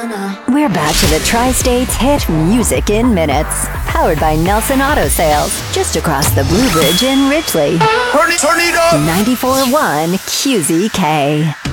We're back to the Tri-States hit Music in Minutes. Powered by Nelson Auto Sales, just across the Blue Bridge in Ridgely. Turn it up! 94.1 QZK.